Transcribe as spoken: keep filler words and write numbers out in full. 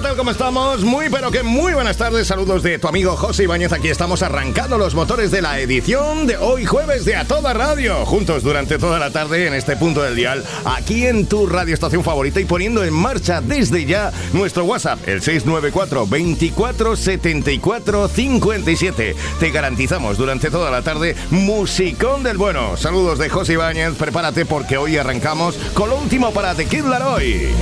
tal? ¿Cómo estamos? Muy pero que muy buenas tardes. Saludos de tu amigo José Ibáñez. Aquí estamos arrancando los motores de la edición de hoy jueves de A Toda Radio. Juntos durante toda la tarde en este punto del dial, aquí en tu radioestación favorita y poniendo en marcha desde ya nuestro WhatsApp, el seis nueve cuatro, veinticuatro, setenta y cuatro, cincuenta y siete. Te garantizamos durante toda la tarde musicón del bueno. Saludos de José Ibáñez. Prepárate porque hoy arrancamos con lo último para The Kid Laroi.